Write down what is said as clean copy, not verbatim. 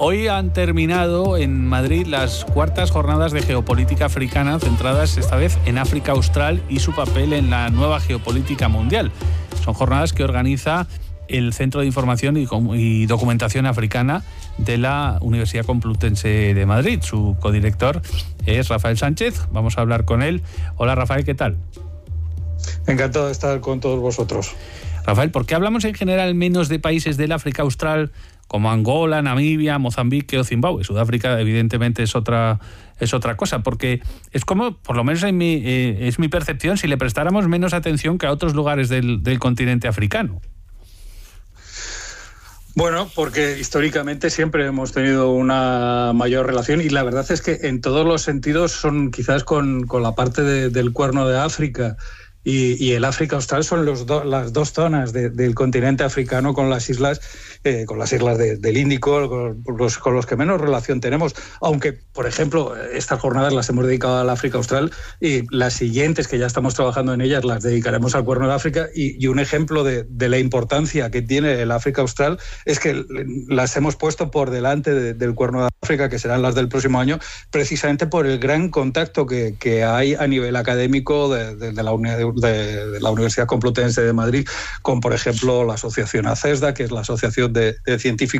Hoy han terminado en Madrid las cuartas jornadas de geopolítica africana, centradas esta vez en África Austral y su papel en la nueva geopolítica mundial. Son jornadas que organiza el Centro de Información y Documentación Africana de la Universidad Complutense de Madrid. Su codirector es Rafael Sánchez. Vamos a hablar con él. Hola, Rafael, ¿qué tal? Encantado de estar con todos vosotros. Rafael, ¿por qué hablamos en general menos de países del África Austral como Angola, Namibia, Mozambique o Zimbabue? Sudáfrica, evidentemente, es otra cosa, porque es como, por lo menos es mi percepción, si le prestáramos menos atención que a otros lugares del continente africano. Bueno, porque históricamente siempre hemos tenido una mayor relación y la verdad es que en todos los sentidos son quizás con la parte del Cuerno de África y el África Austral son las dos zonas del continente africano con las islas del Índico, con los que menos relación tenemos. Aunque, por ejemplo, estas jornadas las hemos dedicado al África Austral y las siguientes, que ya estamos trabajando en ellas, las dedicaremos al Cuerno de África. Y un ejemplo de la importancia que tiene el África Austral es que las hemos puesto por delante del Cuerno de África, que serán las del próximo año, precisamente por el gran contacto que hay a nivel académico de la Universidad Complutense de Madrid con, por ejemplo, la asociación ACESDA, que es la Asociación de Científicos